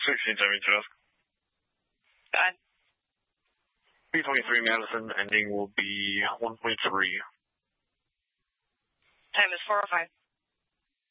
1672. Go ahead. B23 Madison, ending will be 1.3. Time is 4:05.